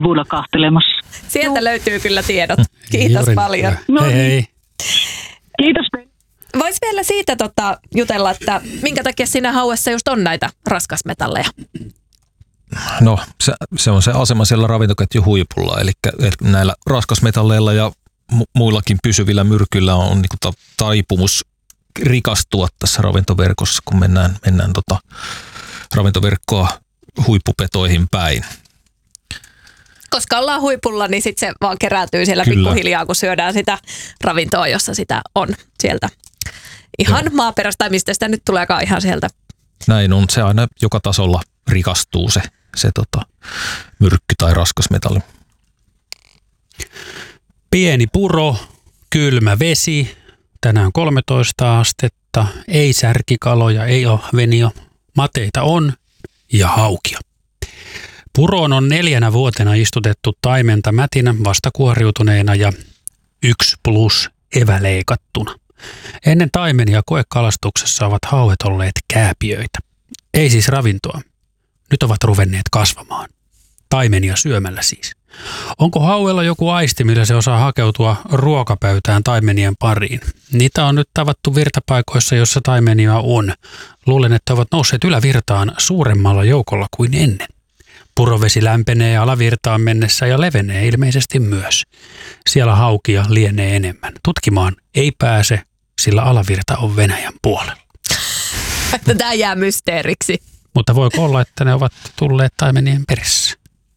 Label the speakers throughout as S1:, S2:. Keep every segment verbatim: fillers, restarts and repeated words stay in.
S1: sivuilla kahtelemassa.
S2: Sieltä no. löytyy kyllä tiedot. Kiitos Juuri paljon.
S1: No,
S3: hei, hei.
S1: Kiitos.
S2: Vois vielä siitä tota, jutella, että minkä takia siinä hauessa just on näitä raskasmetalleja?
S4: No se, se on se asema siellä ravintoketjun huipulla, eli, eli näillä raskasmetalleilla ja mu- muillakin pysyvillä myrkyillä on niin kuin ta, taipumus rikastua tässä ravintoverkossa, kun mennään, mennään tota, ravintoverkkoa huippupetoihin päin.
S2: Koska ollaan huipulla, niin sitten se vaan kerääntyy siellä
S4: Kyllä.
S2: pikkuhiljaa, kun syödään sitä ravintoa, jossa sitä on sieltä ihan Joo. maaperästä, tai mistä sitä nyt tuleekaan ihan sieltä.
S4: Näin on, se aina joka tasolla rikastuu se, se tota, myrkky tai raskasmetalli.
S3: Pieni puro, kylmä vesi, tänään kolmetoista astetta, ei särkikaloja, ei ahvenia, mateita on ja haukia. Puroon on neljänä vuotena istutettu taimenta mätinä vastakuoriutuneena ja yksi plus eväleikattuna. Ennen taimenia koekalastuksessa ovat hauet olleet kääpiöitä. Ei siis ravintoa. Nyt ovat ruvenneet kasvamaan. Taimenia syömällä siis. Onko hauella joku aisti, millä se osaa hakeutua ruokapöytään taimenien pariin? Niitä on nyt tavattu virtapaikoissa, jossa taimenia on. Luulen, että ovat nousseet ylävirtaan suuremmalla joukolla kuin ennen. Purovesi lämpenee alavirtaan mennessä ja levenee ilmeisesti myös. Siellä haukia lienee enemmän. Tutkimaan ei pääse, sillä alavirta on Venäjän puolella.
S2: Tämä jää mysteeriksi.
S3: Mutta voiko olla, että ne ovat tulleet taimenien perässä?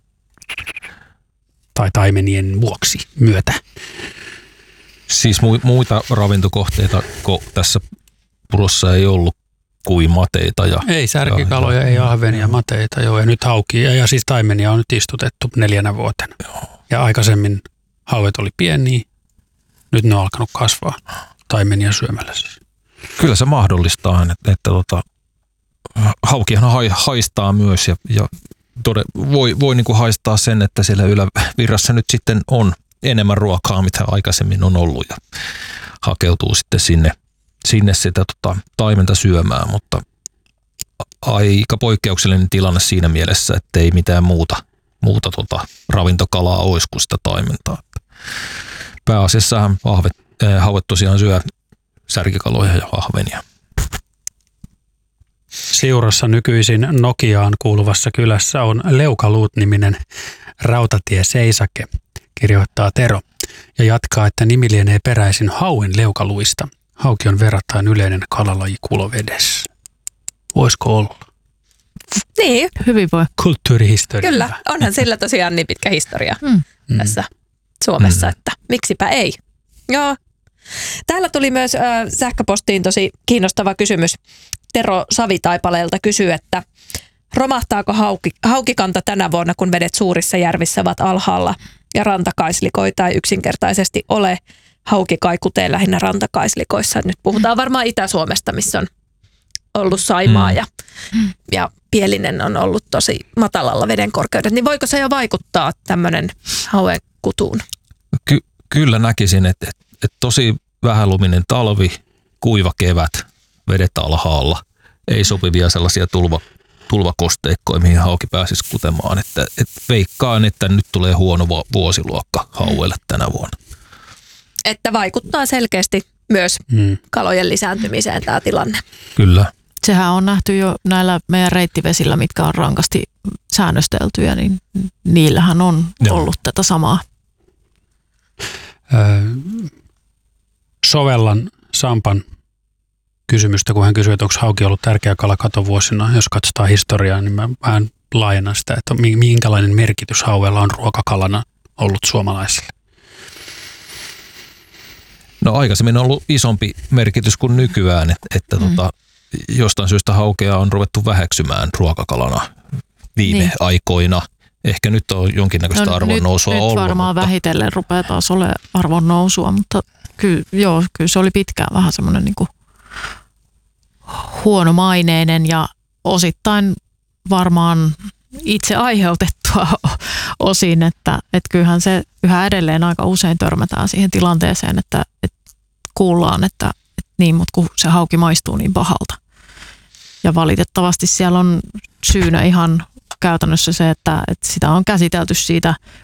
S3: Tai taimenien vuoksi myötä?
S4: Siis mu- muita ravintokohteita tässä purossa ei ollut kuin mateita. Ja,
S3: ei särkikaloja, ja, ei ahvenia, mateita, joo. Ja nyt haukia ja siis taimenia on nyt istutettu neljänä vuotena. Joo. Ja aikaisemmin hauet oli pieniä, nyt ne on alkanut kasvaa taimenia syömällä siis.
S4: Kyllä se mahdollistaa, että, että tota, haukihan haistaa myös ja, ja tode, voi, voi niin kuin haistaa sen, että siellä ylävirrassa nyt sitten on enemmän ruokaa, mitä aikaisemmin on ollut ja hakeutuu sitten sinne, sinne sitä tota, taimenta syömään, mutta aika poikkeuksellinen tilanne siinä mielessä, että ei mitään muuta, muuta tota, ravintokalaa olisi kuin sitä taimentaa. Pääasiassahan ahvet, äh, hauet tosiaan syö särkikaloja ja ahvenia.
S3: Siurassa nykyisin Nokiaan kuuluvassa kylässä on Leukaluut-niminen rautatieseisake, kirjoittaa Tero, ja jatkaa, että nimi lienee peräisin hauen leukaluista. Hauki on verrattain yleinen kalalaji kulovedessä. Voisiko olla?
S2: Niin.
S5: Hyvin voi.
S3: Kulttuurihistoria.
S2: Kyllä, onhan sillä tosiaan niin pitkä historia mm. tässä Suomessa, mm. että miksipä ei. Joo. Täällä tuli myös äh, sähköpostiin tosi kiinnostava kysymys. Tero Savitaipaleelta kysyy, että romahtaako hauki, haukikanta tänä vuonna, kun vedet suurissa järvissä ovat alhaalla ja rantakaislikoita ei yksinkertaisesti ole. Hauki kai kutee lähinnä rantakaislikoissa. Nyt puhutaan varmaan Itä-Suomesta, missä on ollut Saimaa mm. ja, ja Pielinen on ollut tosi matalalla veden korkeudet. Niin voiko se jo vaikuttaa tämmöinen hauen kutuun?
S4: Ky- kyllä näkisin, että, että, että tosi vähäluminen talvi, kuiva kevät, vedet alhaalla, ei sopivia sellaisia tulva, tulvakosteikkoja, mihin hauki pääsisi kutemaan. Että, että veikkaan, että nyt tulee huono vuosiluokka hauelle tänä vuonna.
S2: Että vaikuttaa selkeästi myös hmm. kalojen lisääntymiseen tämä tilanne.
S4: Kyllä.
S5: Sehän on nähty jo näillä meidän reittivesillä, mitkä on rankasti säännösteltyjä, niin niillähän on Joo. ollut tätä samaa.
S3: Öö, sovellan Sampan kysymystä, kun hän kysyi, että onko hauki ollut tärkeä kala katovuosina. Jos katsotaan historiaa, niin mä vähän laajennan sitä, että minkälainen merkitys hauella on ruokakalana ollut suomalaisille.
S4: No aikaisemmin on ollut isompi merkitys kuin nykyään, että, että mm. tota, jostain syystä haukea on ruvettu väheksymään ruokakalana viime niin. aikoina. Ehkä nyt on jonkinnäköistä no, arvonnousua
S5: nyt,
S4: ollut.
S5: Nyt varmaan
S4: mutta
S5: vähitellen rupeaa taas olemaan arvonnousua, mutta kyllä, joo, kyllä se oli pitkään vähän semmoinen niin kuin huonomaineinen ja osittain varmaan itse aiheutettua osin, että, että kyllähän se yhä edelleen aika usein törmätään siihen tilanteeseen, että, että kuullaan, että, että niin, mutta kun se hauki maistuu niin pahalta. Ja valitettavasti siellä on syynä ihan käytännössä se, että, että sitä on käsitelty siitä